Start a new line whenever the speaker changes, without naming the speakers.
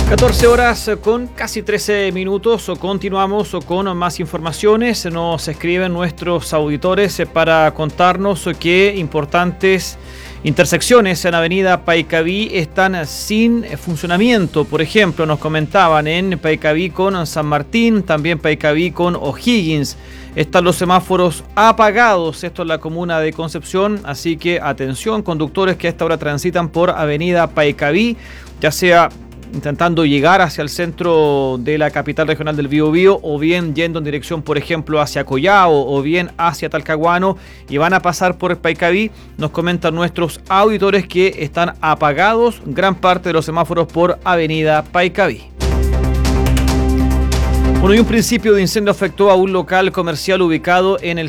14 horas con casi 13 minutos. Continuamos con más informaciones. Nos escriben nuestros auditores para contarnos que importantes intersecciones en Avenida Paikaví están sin funcionamiento. Por ejemplo, nos comentaban en Paikaví con San Martín, también Paikaví con O'Higgins. Están los semáforos apagados. Esto es la comuna de Concepción, así que atención, conductores que a esta hora transitan por Avenida Paikaví, ya sea intentando llegar hacia el centro de la capital regional del Biobío o bien yendo en dirección, por ejemplo, hacia Collao o bien hacia Talcahuano y van a pasar por Paikaví. Nos comentan nuestros auditores que están apagados gran parte de los semáforos por Avenida Paikaví. Bueno, y un principio de incendio afectó a un local comercial ubicado en el